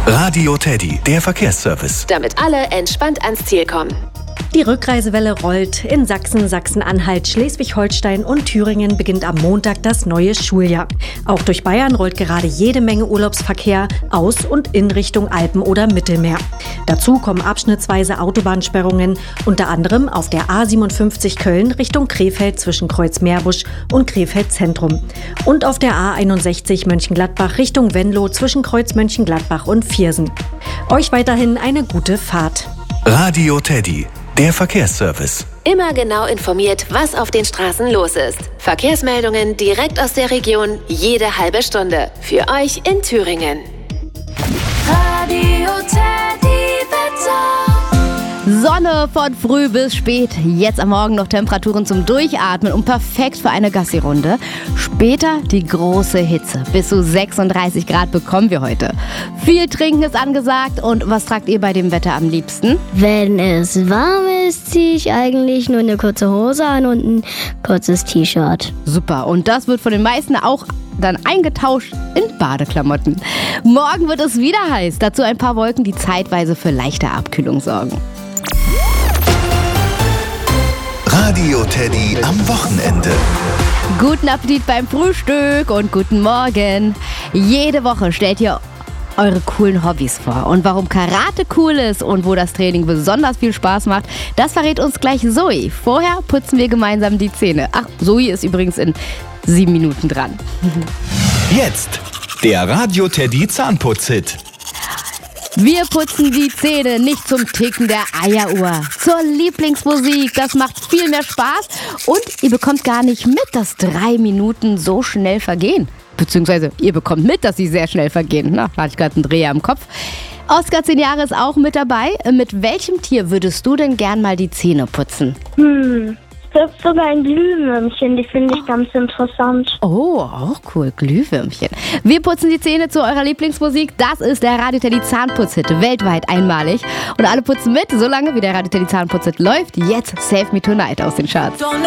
Radio Teddy, der Verkehrsservice. Damit alle entspannt ans Ziel kommen. Die Rückreisewelle rollt. In Sachsen, Sachsen-Anhalt, Schleswig-Holstein und Thüringen beginnt am Montag das neue Schuljahr. Auch durch Bayern rollt gerade jede Menge Urlaubsverkehr aus und in Richtung Alpen oder Mittelmeer. Dazu kommen abschnittsweise Autobahnsperrungen, unter anderem auf der A57 Köln Richtung Krefeld zwischen Kreuzmeerbusch und Krefeld Zentrum. Und auf der A61 Mönchengladbach Richtung Venlo zwischen Kreuz Mönchengladbach und Viersen. Euch weiterhin eine gute Fahrt. Radio Teddy, der Verkehrsservice. Immer genau informiert, was auf den Straßen los ist. Verkehrsmeldungen direkt aus der Region, jede halbe Stunde. Für euch in Thüringen. Radio Teddy Wetter. Sonne von früh bis spät. Jetzt am Morgen noch Temperaturen zum Durchatmen und perfekt für eine Gassi-Runde. Später die große Hitze. Bis zu 36 Grad bekommen wir heute. Viel Trinken ist angesagt. Und was tragt ihr bei dem Wetter am liebsten? Wenn es warm ist, ziehe ich eigentlich nur eine kurze Hose an und ein kurzes T-Shirt. Super. Und das wird von den meisten auch dann eingetauscht in Badeklamotten. Morgen wird es wieder heiß. Dazu ein paar Wolken, die zeitweise für leichte Abkühlung sorgen. Radio Teddy am Wochenende. Guten Appetit beim Frühstück und guten Morgen. Jede Woche stellt ihr eure coolen Hobbys vor. Und warum Karate cool ist und wo das Training besonders viel Spaß macht, das verrät uns gleich Zoe. Vorher putzen wir gemeinsam die Zähne. Ach, Zoe ist übrigens in 7 Minuten dran. Jetzt der Radio Teddy Zahnputz-Hit. Wir putzen die Zähne nicht zum Ticken der Eieruhr. Zur Lieblingsmusik, das macht viel mehr Spaß. Und ihr bekommt gar nicht mit, dass 3 Minuten so schnell vergehen. Beziehungsweise ihr bekommt mit, dass sie sehr schnell vergehen. Na, da hatte ich gerade einen Dreher im Kopf. Oskar, 10 Jahre, ist auch mit dabei. Mit welchem Tier würdest du denn gern mal die Zähne putzen? Es gibt sogar ein Glühwürmchen, die finde ich ganz interessant. Oh, auch cool, Glühwürmchen. Wir putzen die Zähne zu eurer Lieblingsmusik. Das ist der Radio Teddy Zahnputz-Hit, weltweit einmalig. Und alle putzen mit, solange wie der Radio Teddy Zahnputz-Hit läuft. Jetzt Save Me Tonight aus den Charts.